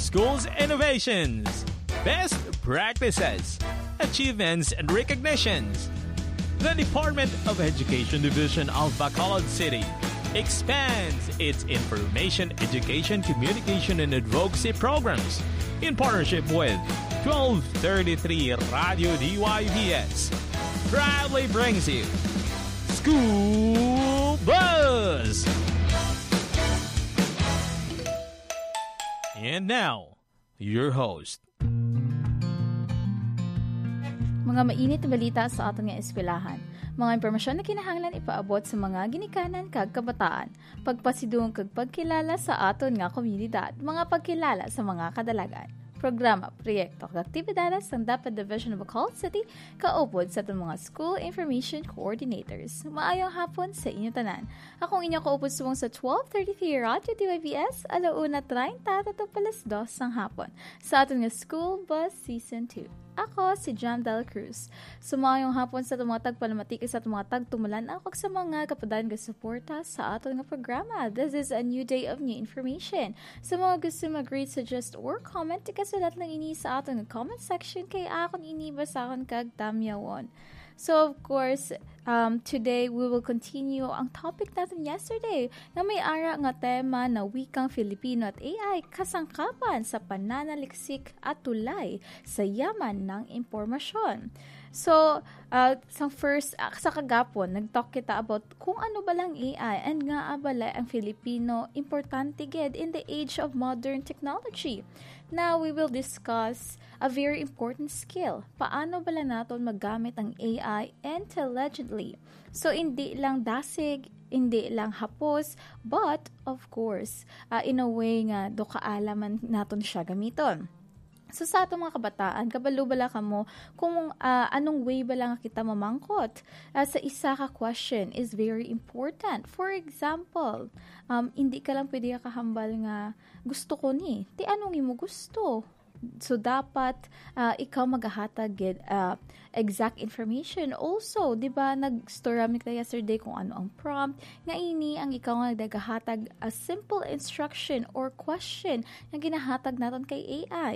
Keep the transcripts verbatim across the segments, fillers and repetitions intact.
school's innovations, best practices, achievements, and recognitions. The Department of Education Division of Bacolod City expands its information, education, communication, and advocacy programs in partnership with twelve thirty-three Radio D Y V S. Proudly brings you School Buzz! And now, your host. Mga mainit na balita sa aton nga eskwelahan. Mga impormasyon na kinahanglan ipaabot sa mga ginikanan kag kabataan. Pagpasidung kag pagkilala sa aton nga komunidad. Mga pagkilala sa mga kadalagan. Programa, proyekto, kag aktibidades ng DepEd Division of Bacolod City kaupod sa itong mga School Information Coordinators. Maayong hapon sa inyo tanan. Akong inyo kaupod sumong sa twelve thirty-three Radio D Y V S, alauna treinta tato palas dos ng hapon sa aton nga School Bus Season two. Ako si John Del Cruz. Sumayong hapon sa mga tagpalamatik sa mga tagtumulan ako sa mga kapadan nga suporta sa aton nga programa. This is a new day of new information. Sa mga gusto mag-read, suggest, or comment, ikasulat lang ini sa aton nga comment section kay akon ini basahon kag damyawon. So, of course, um, today we will continue ang topic natin yesterday na may ara nga tema na wikang Filipino at A I kasangkapan sa pananaliksik at tulay sa yaman ng impormasyon. So, uh, sa first, uh, sa kagapon, nag-talk kita about kung ano ba lang A I and nga abala ang Filipino importante gid in the age of modern technology. Now, we will discuss a very important skill. Paano bala naton magamit ang A I intelligently? So, hindi lang dasig, hindi lang hapos, but, of course, uh, in a way nga, do kaalaman naton siya gamiton. So, sa atong mga kabataan, kabalo bala ka mo kung uh, anong way ba lang kita mamangkot uh, sa isa ka question is very important. For example, um, hindi ka lang pwede kahambal nga gusto ko ni. Ti anong imo gusto? So, dapat uh, ikaw maghahatag uh, exact information. Also, di ba, nag-store kami kita yesterday kung ano ang prompt. Nga ini ang ikaw nga naghahatag a simple instruction or question na ginahatag natin kay A I.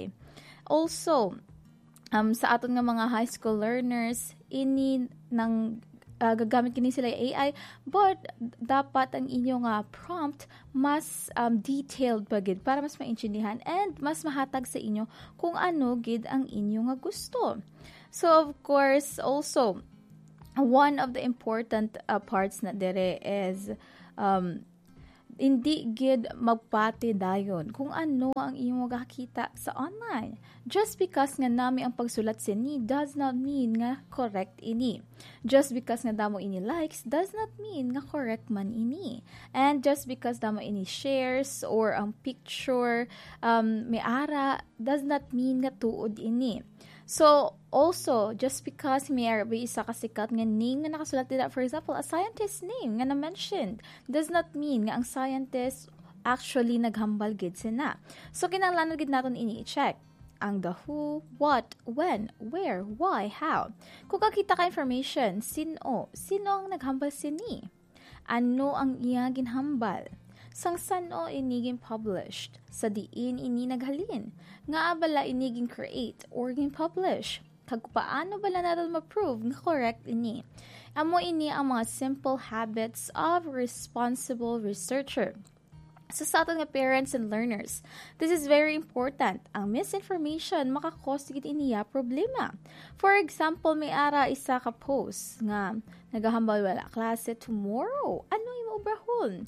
Also, um, sa aton nga mga high school learners, ini nang uh, gagamit kini sila A I, but dapat ang inyong uh, prompt mas um, detailed pa gid para mas maintindihan and mas mahatag sa inyo kung ano gid ang inyong gusto. So, of course, also, one of the important uh, parts na dere is um, hindi gid magpati dayon kung ano ang iyong makakita sa online. Just because nga nami ang pagsulat sini does not mean nga correct ini. Just because nga damo ini likes does not mean nga correct man ini. And just because damo ini shares or ang picture um, may ara does not mean nga tuod ini. So, also, just because may isa kasikat nga name nga nakasulat dito, for example, a scientist name nga na-mentioned, does not mean nga ang scientist actually naghambal gid sina. So, kinahanglan gid naton ini i-check ang the who, what, when, where, why, how. Kung kakita ka information, sino, sino ang naghambal sini? Ano ang iya ginhambal? Sang sano iniging published, sa diin ini naghalin, nga abala iniging create or gin publish, kag paano bala natin ma-prove nga correct ini. Amo ini ang mga simple habits of responsible researcher. So sa ating parents and learners, this is very important. Ang misinformation makakos gid iniya problema. For example, may ara isa ka post nga nagahambal wala klase tomorrow. Ano imo obrahon?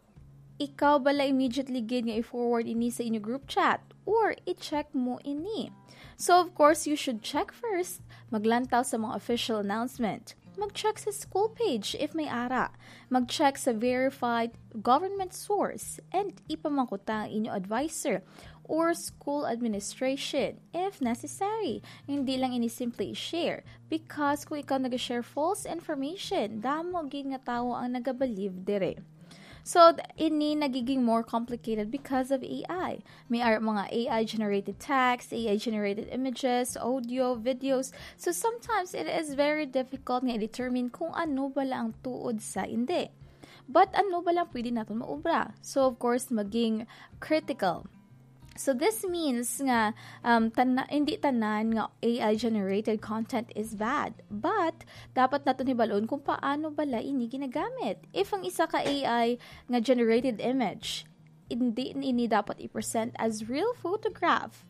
Ikaw bala immediately gid nga i-forward ini sa inyo group chat or i-check mo ini. So, of course, you should check first. Maglantaw sa mga official announcement. Mag-check sa school page if may ara. Mag-check sa verified government source and ipamangkuta ang inyo advisor or school administration if necessary. Hindi lang ini simply share because kung ikaw nag-share false information, damo gid nga tawo ang nagabalieve dire. So, ini nagiging more complicated because of A I. May are mga A I-generated text, A I-generated images, audio, videos. So, sometimes it is very difficult nga i-determine kung ano ba lang tuod sa hindi. But ano ba lang pwede natin maubra? So, of course, maging critical So this means nga um, tana, hindi tanan nga A I generated content is bad, but dapat nato hibalon kung paano bala ini ginagamit. If ang isa ka A I nga generated image hindi ini dapat i-present as real photograph.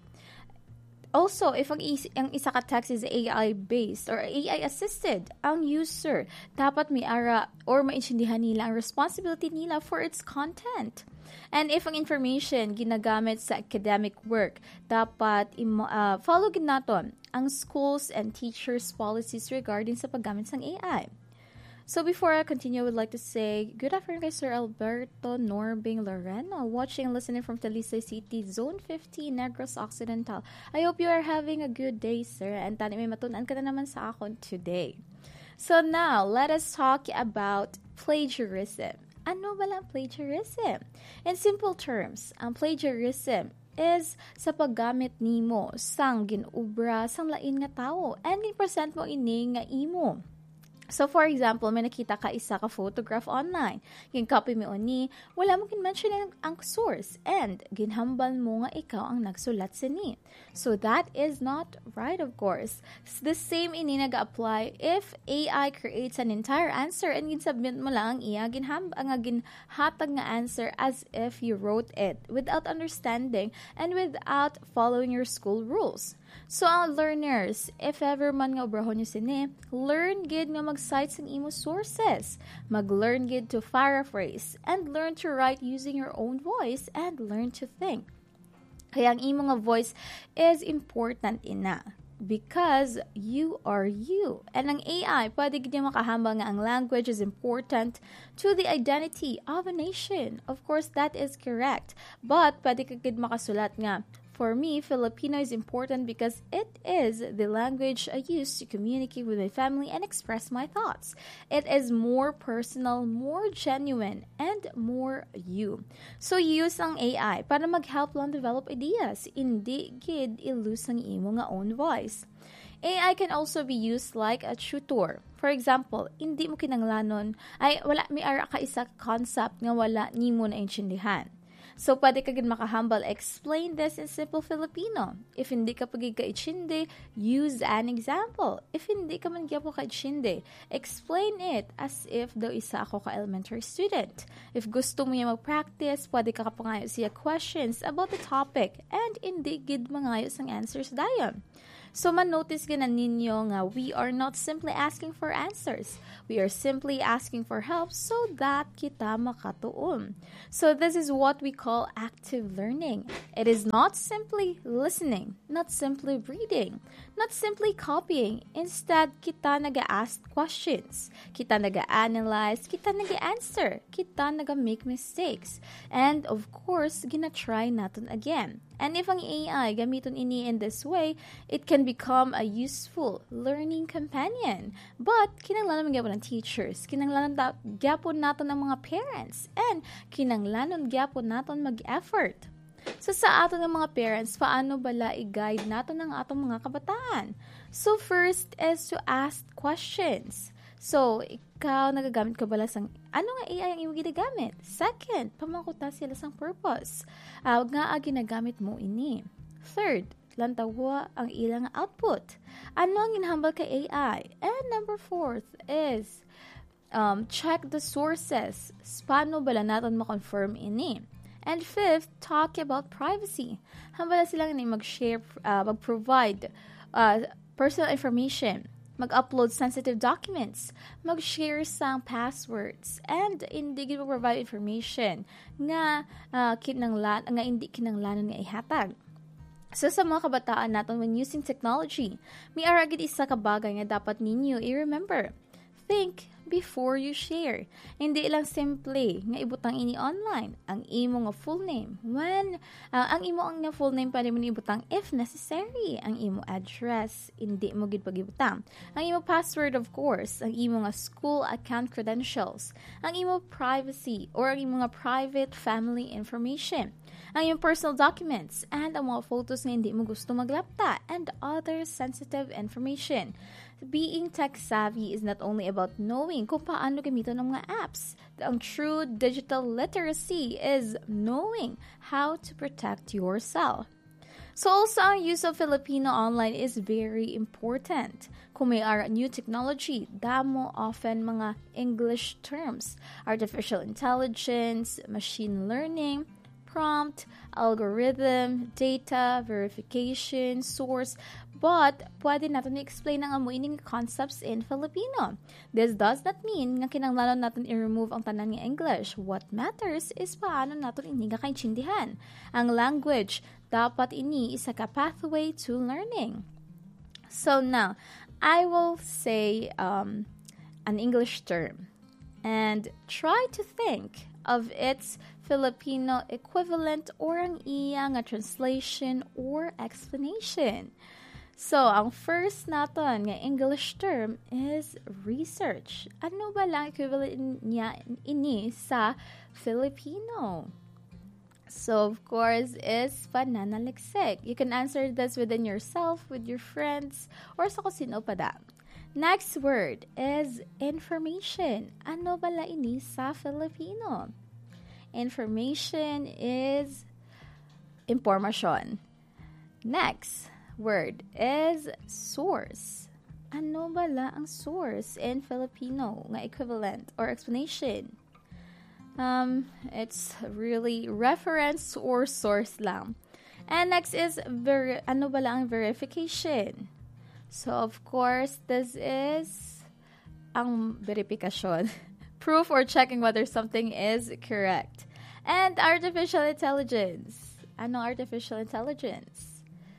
Also, if ang, is, ang isa ka text is A I-based or A I-assisted, ang user dapat may ara or maintindihan nila ang responsibility nila for its content. And if ang information ginagamit sa academic work, dapat im- uh, follow gid naton ang schools and teachers' policies regarding sa paggamit ng A I. So before I continue, I would like to say good afternoon kay Sir Alberto Norbing Loreno, watching and listening from Talisay City, Zone fifteen, Negros Occidental. I hope you are having a good day, sir, and tani may matunan ka na naman sa akon today. So now, let us talk about plagiarism. Ano ba lang plagiarism? In simple terms, ang plagiarism is sa paggamit nimo sang ginubra sang lain nga tawo and gin-present mo ini nga imo. So, for example, may nakita ka isa ka photograph online. Gin-copy mo ni, wala mo kin-mention ang, ang source, and ginhambal mo nga ikaw ang nagsulat sini. So, that is not right, of course. The same ini nag-apply if A I creates an entire answer and gin-submit mo lang ang iya, ginham, ang ginhatag nga answer as if you wrote it without understanding and without following your school rules. So, ang learners, if ever man nga obrahon nyo sini, learn gid nga mag-cite sa imo sources. Mag-learn gid to paraphrase and learn to write using your own voice and learn to think. Kaya ang imo nga voice is important ina because you are you. And ang A I, pwede gid makahambal nga ang language is important to the identity of a nation. Of course, that is correct. But pwede ka gid makasulat nga, for me, Filipino is important because it is the language I use to communicate with my family and express my thoughts. It is more personal, more genuine, and more you. So, use ang A I para mag-help lang develop ideas. Hindi gid iluse ang imo nga own voice. A I can also be used like a tutor. For example, hindi mo kinanglanon, ay wala may ara ka isa concept nga wala nimo na intindihan. So, pwede ka gid makahambal, explain this in simple Filipino. If hindi ka pagig ka-itsindi, use an example. If hindi ka man gyapo ka-itsindi, explain it as if daw isa ako ka-elementary student. If gusto mo yung mag-practice, pwede ka kapangayo siya questions about the topic and hindi gid mangayo sang answers dayon. So, man-notice ganan ninyo nga we are not simply asking for answers. We are simply asking for help so that kita makatuon. So, this is what we call active learning. It is not simply listening, not simply reading, not simply copying. Instead, kita naga-ask questions. Kita naga-analyze, kita naga-answer, kita naga-make mistakes. And, of course, gina-try natin again. And if ang A I gamiton ini in this way, it can become a useful learning companion. But, kinanglanon gyapon ng teachers, kinanglanon gyapon naton ng mga parents, and kinanglanon gyapon naton mag-effort. So, sa aton ng mga parents, paano bala i-guide naton ng atong mga kabataan? So, first is to ask questions. So, ikaw, nagagamit ka bala sang, ano nga A I ang imo ginagamit? Second, pamangkuta sila sang purpose. Uh, nga ang ginagamit mo ini. Third, lantawa ang ilang output. Ano ang ginhambal kay A I? And number fourth is, um, check the sources. Paano bala natin ma-confirm ini? And fifth, talk about privacy. Hambala silang ni mag-share, uh, mag-provide uh, personal information, mag-upload sensitive documents, mag-share sang passwords, and hindi gid provide information nga uh, kinanglan nga hindi kinanglanon nga ihatag. So, sa mga kabataan natin when using technology, may ara gid isa ka bagay nga dapat ninyo i-remember. Think before you share. Hindi lang simple nga ibutang ini online ang imo nga full name. When uh, ang imo ang nga full name pwede mo ibutang if necessary. Ang imo address hindi mo gid pagibutang. Ang imo password, of course, ang imo nga school account credentials, ang imo privacy or ang imo nga private family information, ang iyong personal documents, and ang mga photos nga hindi mo gusto maglapta, and other sensitive information. being tech-savvy is not only about knowing kung paano gamitin ng mga apps. Ang true digital literacy is knowing how to protect yourself. So also, ang use of Filipino online is very important. Kung may are new technology, damo often mga English terms, artificial intelligence, machine learning, prompt, algorithm, data, verification, source, but pwede natin i-explain ang amuining concepts in Filipino. This does not mean nga kinanglanon natin i-remove ang tanan ng English. What matters is paano natin ini nga kaintindihan. Ang language, dapat ini isa ka pathway to learning. So now, I will say um, an English term and try to think of its Filipino equivalent or ang iya nga translation or explanation. So, ang first naton nga English term is research. Ano ba lang equivalent niya ini sa Filipino? So, of course, is pananaliksik. You can answer this within yourself, with your friends, or sa kusino pa da. Next word is information. Ano bala ini sa Filipino? Information is impormasyon. Next word is source. Ano bala ang source in Filipino nga equivalent or explanation? Um, it's really reference or source lang. And next is ver- ano ba lang verification. So of course, this is ang verifikasyon. Proof or checking whether something is correct. And artificial intelligence. Ano artificial intelligence?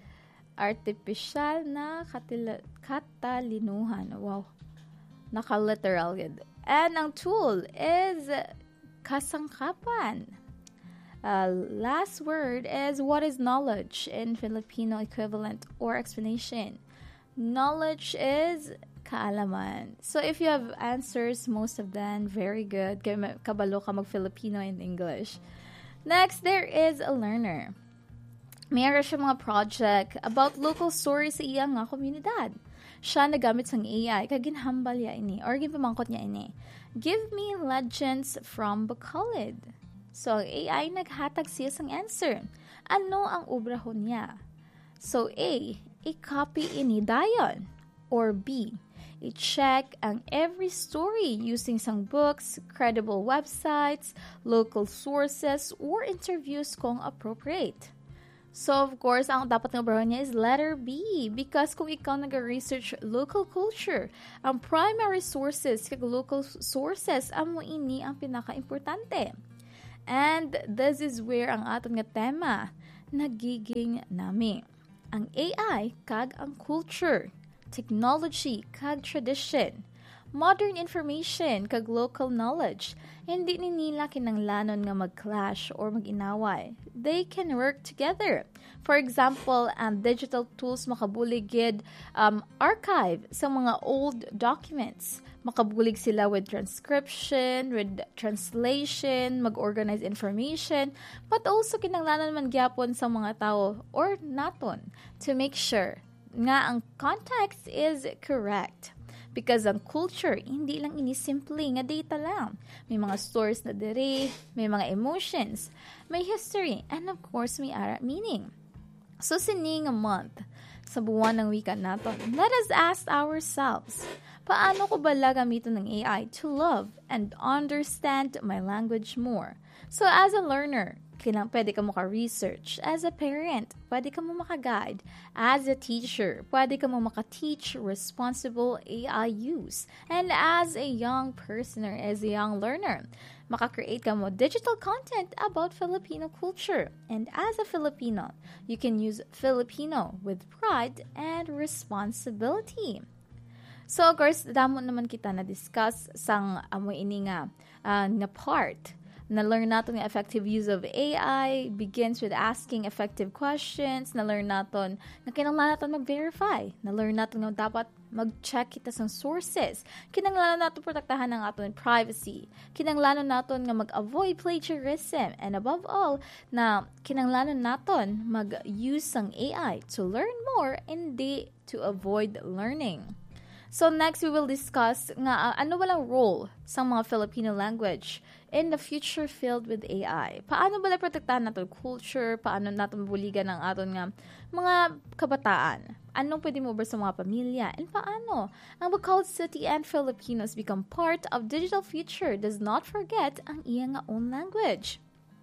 Artificial na katila- katalinuhan. Wow. Naka-literal yun. And ang tool is kasangkapan. Uh, last word is what is knowledge in Filipino equivalent or explanation. Knowledge is kaalaman. So if you have answers, most of them, very good. Kabalo ka mag-Filipino in English. Next, there is a learner. Mayroon siya mga project about local stories sa iyang nga komunidad. Siya nagamit sang A I, kaginhambal ya ini, or ginpamangkot niya ini. Give me legends from Bacolod. So, ang A I naghatag siya sang answer. Ano ang obrahon niya? So, A, i-copy ini dayon. Or B, i-check ang every story using sang books, credible websites, local sources, or interviews kung appropriate. So, of course, ang dapat nga obrahan niya is letter B. Because kung ikaw nag-research local culture, ang primary sources, kag local sources, amo ini ang pinaka-importante. And this is where ang aton nga tema nagiging nami. Ang A I, kag ang culture, technology, kag tradition, modern information, kag local knowledge, hindi ni nila kinanglanon nga mag-clash or mag-inaway. They can work together. For example, ang digital tools makabuligid um, archive sa mga old documents. Makabulig sila with transcription, with translation, mag-organize information, but also kinanglanon man gyapon sa mga tao or naton to make sure nga ang context is correct. Because ang culture, hindi lang ini-simple nga data lang. May mga stories na diri, may mga emotions, may history, and of course, may ara meaning. So, sining a month, sa buwan ng wika natin, let us ask ourselves, paano ko bala gamitin ng A I to love and understand my language more? So, as a learner, kailang pwede ka mo ka-research. As a parent, pwede ka mo maka-guide. As a teacher, pwede ka mo maka-teach responsible A I use. And as a young person or as a young learner, maka-create ka mo digital content about Filipino culture. And as a Filipino, you can use Filipino with pride and responsibility. So, of course, damo naman kita na-discuss sang amoy ini nga uh, na part. Na-learn natin yung effective use of A I begins with asking effective questions. Na-learn natin na kinanglan natin mag-verify. Na-learn natin na dapat mag-check kita sa sources. Kinanglan natin protektahan ng aton privacy. Kinanglan natin nga mag-avoid plagiarism. And above all, na kinanglan natin mag-use ng A I to learn more and di to avoid learning. So next, we will discuss nga uh, ano walang role sa mga Filipino language in the future filled with A I. Paano ba protektahan natin culture? Paano natin mabuligan ang aton nga mga kabataan? Anong pwede mo ba sa mga pamilya? And paano ang Bacolod City and Filipinos become part of digital future does not forget ang iyang nga own language.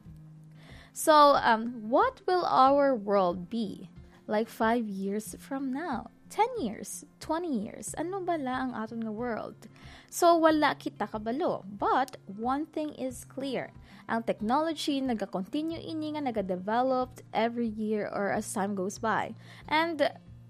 So, um, what will our world be like five years from now? ten years, twenty years, ano bala ang aton nga world? So, wala kita kabalo. But, one thing is clear. Ang technology naga-continue ini nga naga-developed every year or as time goes by. And,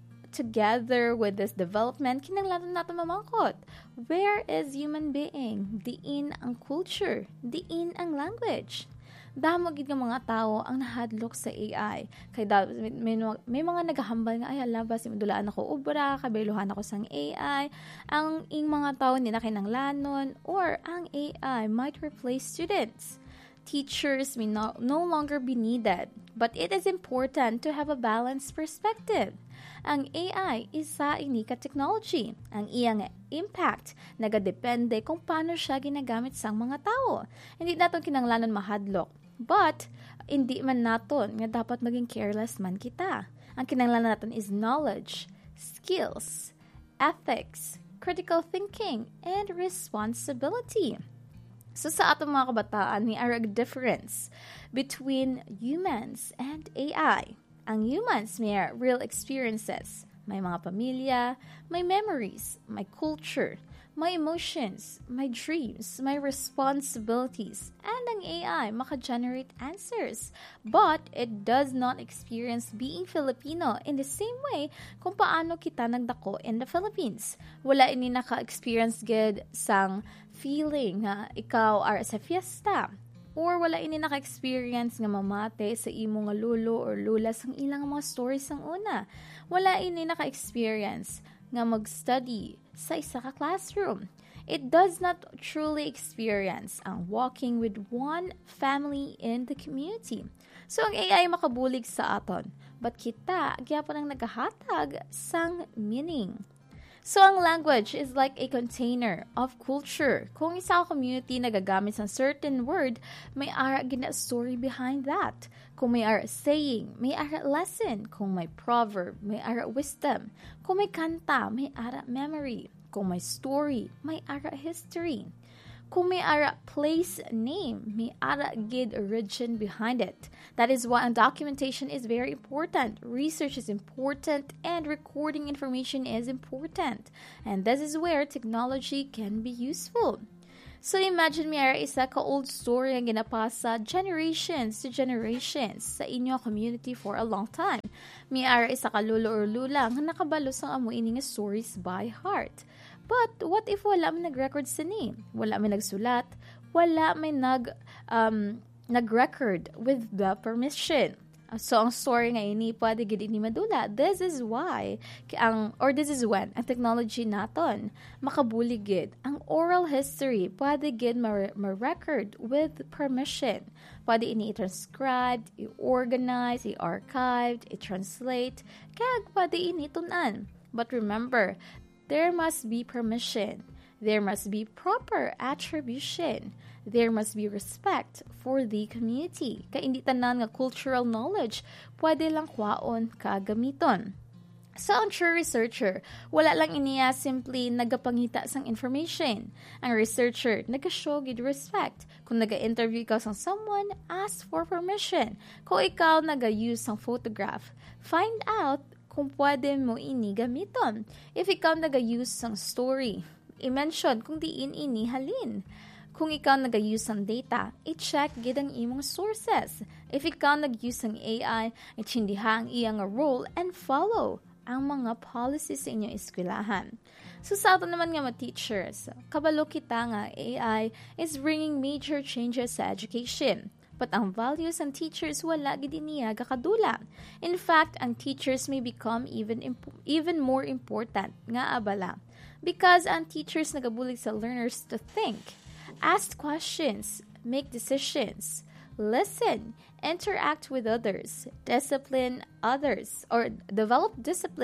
together with this development, kinanglan natin mamangkot. Where is human being? Diin ang culture. Diin ang language. Damo gid nga mga tao ang nahadlok sa A I. Kay da, may, may mga naghahambal nga ay hala ba si madulaan ako ubra, kabeluhan ako sang A I. Ang ing mga tao ni na kinanglanon or ang A I might replace students. Teachers may no, no longer be needed, but it is important to have a balanced perspective. Ang A I isa ini ka technology. Ang iyang impact nagadepende kung paano siya ginagamit sang mga tao. Hindi natin kinanglanon mahadlok. But, hindi man naton nga dapat maging careless man kita. Ang kinanglan natin is knowledge, skills, ethics, critical thinking, and responsibility. So sa atong mga kabataan, may are a difference between humans and A I. Ang humans may real experiences. May mga pamilya, may memories, may culture, may emotions, may dreams, may responsibilities, and ang A I maka-generate answers. But it does not experience being Filipino in the same way kung paano kita nagdako in the Philippines. Wala ini naka-experience gid sang feeling nga ikaw are sa fiesta. Or wala ini naka-experience nga mamate sa imo nga lulo or lula sang ilang mga stories sang una. Wala ini naka-experience nga mag-study sa isa ka classroom. It does not truly experience ang walking with one family in the community. So, ang A I makabulig sa aton, but kita, gyapon ang nagahatag sang meaning. So, ang language is like a container of culture. Kung isa ka community nagagamit sa certain word, may ara gina story behind that. Kung may ara saying, may ara lesson. Kung may proverb, may ara wisdom. Kung may kanta, may ara memory. Kung may story, may ara history. Kung may ara place name, may ara gid origin behind it. That is why documentation is very important. Research is important and recording information is important. And this is where technology can be useful. So imagine may ara isa ka old story ang ginapasa generations to generations sa inyo community for a long time. May ara isa ka lulo or lula nga nakabalo sa amo ini nga stories by heart. But what if wala may nag-record sa name? Wala may nagsulat? Wala may nag, um, nag-record with the permission? So, ang story nga ini, pwede gid ini madula. This is why, ang, or this is when, ang technology naton, makabuli gid. Ang oral history, pwede gid ma-record with permission. Pwede ini i-transcribe, i-organize, i-archive, i-translate, kaya pwede ini tunan. But remember, there must be permission. There must be proper attribution. There must be respect for the community. Kaya hindi tanan nga cultural knowledge, pwede lang kwaon kagamiton. So, ang true researcher, wala lang iniya simply nagapangita sang information. Ang researcher, nagashow gid respect. Kung naga-interview ikaw sang someone, ask for permission. Kung ikaw naga-use sang photograph, find out kung pwede mo ini gamiton. If ikaw nag-use ng story, i-mention kung diin ini halin. Kung ikaw nag-use ng data, i-check gid ang imong sources. If ikaw nag-use ng A I, i-chindiha ang iyang role and follow ang mga policies sa inyong eskwelahan. So sa ato naman nga mga teachers, kabalo kita nga A I is bringing major changes sa education. But ang values ng teachers wala gid niya kakadula. In fact, ang teachers may become even imp- even more important nga abala because ang teachers nagabulig sa learners to think, ask questions, make decisions, listen, interact with others, discipline others, or develop discipline,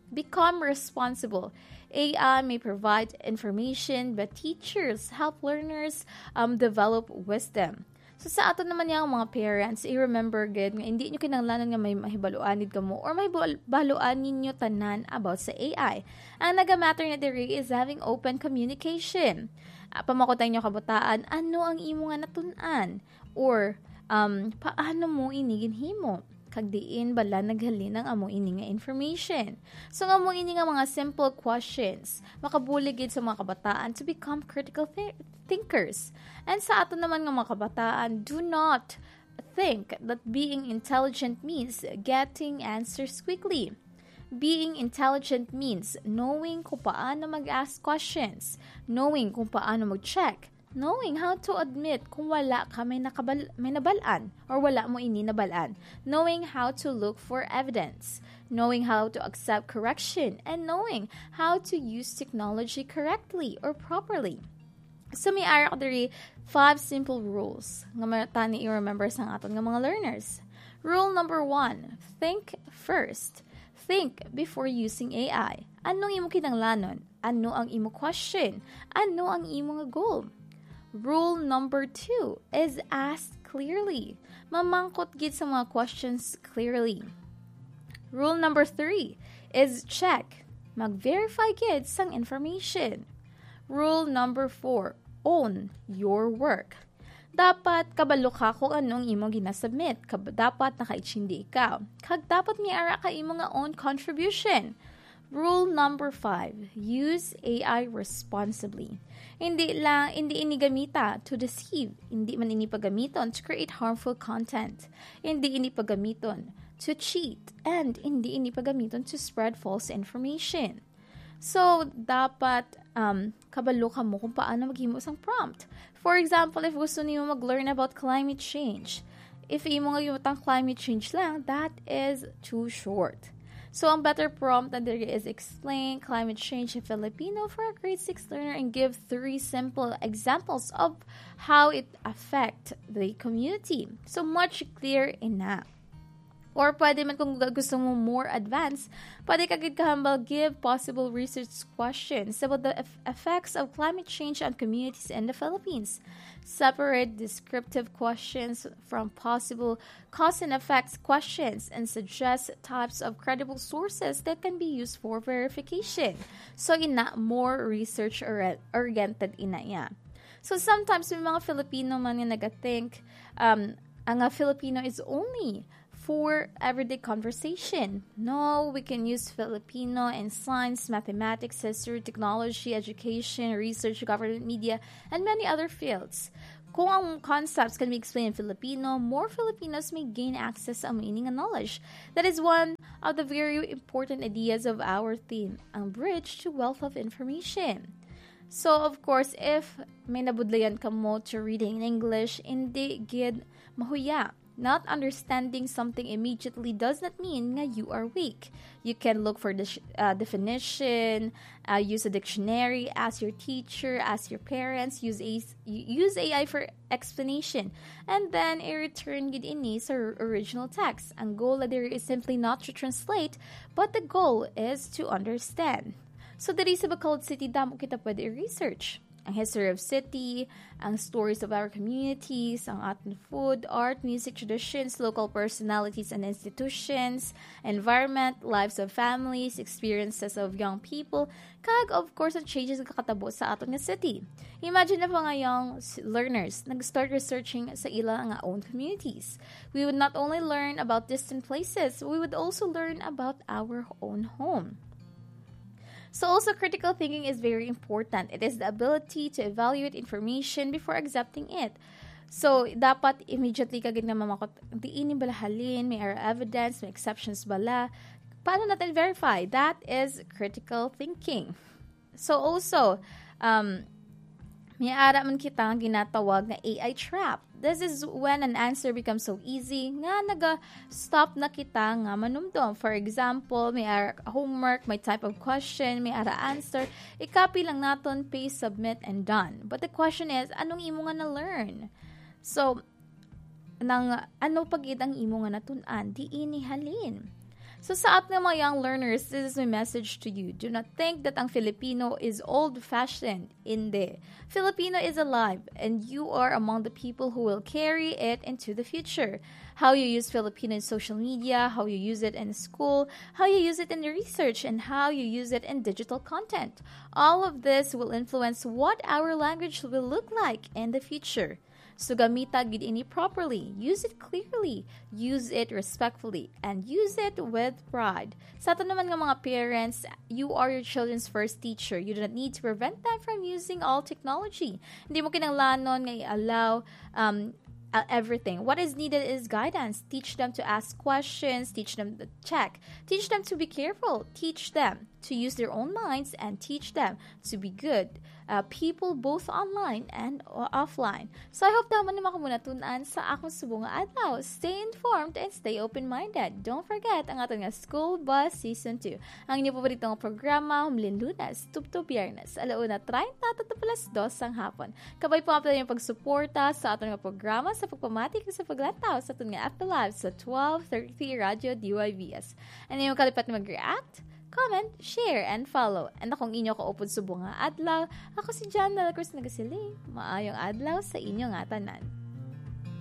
Become responsible. A I may provide information, but teachers help learners um, develop wisdom. So sa ato naman yung mga parents, i-remember good nga hindi nyo kinanglanan nga may mahibaluanid ka mo or may baluan ninyo tanan about sa A I. Ang nagamatter na diri is having open communication. Uh, pamakutan nyo kabataan, ano ang imo nga natunan? Or um, paano mo iniginhimo? Kagdiin bala naghalin ang amo ini nga information. So nga mo ini nga mga simple questions makabuligid sa mga kabataan to become critical th- thinkers. And sa ato naman nga mga kabataan, do not think that being intelligent means getting answers quickly. Being intelligent means knowing kung paano mag-ask questions, knowing kung paano mag-check, knowing how to admit kung wala ka may, nakabal- may nabalaan or wala mo ini nabalaan. Knowing how to look for evidence. Knowing how to accept correction. And knowing how to use technology correctly or properly. So may ara ko diri five simple rules nga matani i-remember sa aton nga mga learners. Rule number one, think first. Think before using A I. Anong imo kinanglanon? Ano ang imo question? Ano ang imo nga goal? Rule number two is ask clearly. Mamangkot gid sa mga questions clearly. Rule number three is check. Mag-verify gid sang information. Rule number four, own your work. Dapat kabalo ka kung anong imo ginasubmit. Kab- dapat naka-itsindi ikaw. Kag dapat may ara ka imo nga own contribution. Rule number five, use A I responsibly. Hindi lang, hindi ini gamita to deceive. Hindi man ini pagamiton to create harmful content. Hindi ini pagamiton to cheat. And hindi ini pagamiton to spread false information. So, dapat um, kabalo ka mo kung paano maghimo sang prompt. For example, if gusto niyo mag-learn about climate change, if imo nga yung climate change lang, that is too short. So, ang better prompt na diri is explain climate change in Filipino for a grade six learner and give three simple examples of how it affect the community. So, much clear enough. Or pwede man kung gusto mo more advanced, pwede kagid kahambal give possible research questions about the eff- effects of climate change on communities in the Philippines. Separate descriptive questions from possible cause and effects questions and suggest types of credible sources that can be used for verification. So, ina more research oriented ina ya. So, sometimes may mga Filipino man yung nag-think um, ang uh, Filipino is only for everyday conversation. No, we can use Filipino in science, mathematics, history, technology, education, research, government, media, and many other fields. Kung ang concepts can be explained in Filipino, more Filipinos may gain access to meaning and knowledge. That is one of the very important ideas of our theme, ang bridge to wealth of information. So, of course, if may nabudlayan ka mo to reading in English, hindi gid mahuya. Not understanding something immediately does not mean nga you are weak. You can look for the uh, definition, uh, use a dictionary, ask your teacher, ask your parents, use a, use A I for explanation, and then i-return gid ini sa original text. Ang goal there is simply not to translate, but the goal is to understand. So, diri sa Bacolod City, damo kita pwede i-research. Ang history of city, ang stories of our communities, ang ating food, art, music, traditions, local personalities and institutions, environment, lives of families, experiences of young people, kag of course ang changes nga kakatabo sa ating nga city. Imagine na pa nga young learners nag-start researching sa ilang nga own communities. We would not only learn about distant places, we would also learn about our own home. So also critical thinking is very important. It is the ability to evaluate information before accepting it. So, dapat immediately kagid na mamakot, diini bala halin, may are evidence, may exceptions bala. Paano natin verify? That is critical thinking. So also, um, may ara man kita ang ginatawag na A I trap. This is when an answer becomes so easy nga naga-stop na kita nga manumdum. For example, may ara homework, may type of question, may ara answer. I-copy lang naton, paste, submit, and done. But the question is, anong imo nga na-learn? So, nang ano pagid ang imo nga natunan, di ini halin. So sa ating mga young learners, this is my message to you. Do not think that ang Filipino is old-fashioned. Hindi. Filipino is alive, and you are among the people who will carry it into the future. How you use Filipino in social media, how you use it in school, how you use it in the research, and how you use it in digital content. All of this will influence what our language will look like in the future. So gamita gid ini properly, use it clearly, use it respectfully, and use it with pride. Sa ato naman nga mga parents, you are your children's first teacher. You do not need to prevent them from using all technology. Hindi mo kinanglanon nga i-allow um, uh, everything. What is needed is guidance. Teach them to ask questions, teach them to check, teach them to be careful, teach them to use their own minds, and teach them to be good uh, people both online and uh, offline. So I hope naman na makamunatunan sa akong subong nga adlaw. Stay informed and stay open-minded. Don't forget ang ato nga School Bus Season two. Ang inyo paboritong programa, humlin lunas, tubto biyernes, alauna treinta tato plus dos ang hapon. Kabay po nga yung pagsuporta sa ato nga programa sa pagpamatik sa paglantaw sa ato nga F B Live sa twelve thirty Radio D Y V S. Ano yung kalipat na mag-react? Comment, share, and follow. And akong inyo kaupod subong nga adlaw. Ako si John Malacruz Nagasiling. Maayong adlaw sa inyo nga tanan.